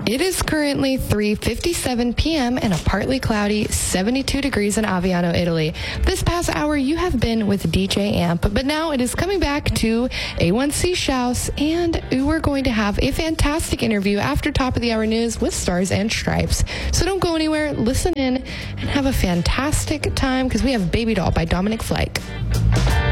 It is currently 3:57 p.m. and a partly cloudy 72 degrees in Aviano, Italy. This past hour, you have been with DJ Amp, but now it is coming back to A1C Schaus, and we're going to have a fantastic interview after top of the hour news with Stars and Stripes. So don't go anywhere, listen in, and have a fantastic time because we have Baby Doll by Dominic Fleck.